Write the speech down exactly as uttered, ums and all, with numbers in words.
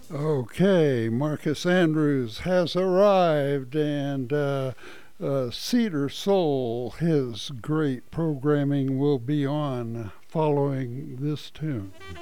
Okay, Marcus Andrews has arrived, and uh, uh, Cedar Soul, his great programming will be on following this tune.